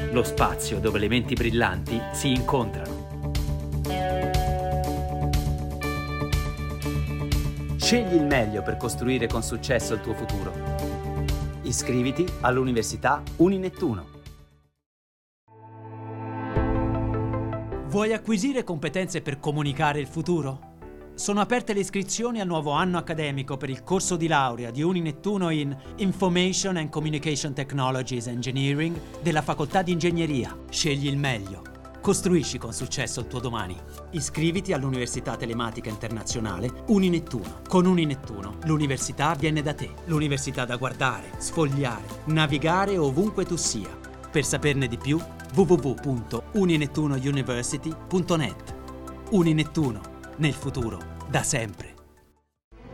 Lo spazio dove le menti brillanti si incontrano. Scegli il meglio per costruire con successo il tuo futuro. Iscriviti all'Università Uninettuno. Vuoi acquisire competenze per comunicare il futuro? Sono aperte le iscrizioni al nuovo anno accademico per il corso di laurea di Uninettuno in Information and Communication Technologies Engineering della Facoltà di Ingegneria. Scegli il meglio. Costruisci con successo il tuo domani. Iscriviti all'Università Telematica Internazionale Uninettuno. Con Uninettuno l'università viene da te. L'università da guardare, sfogliare, navigare ovunque tu sia. Per saperne di più, www.uninettunouniversity.net. Uninettuno, nel futuro, da sempre.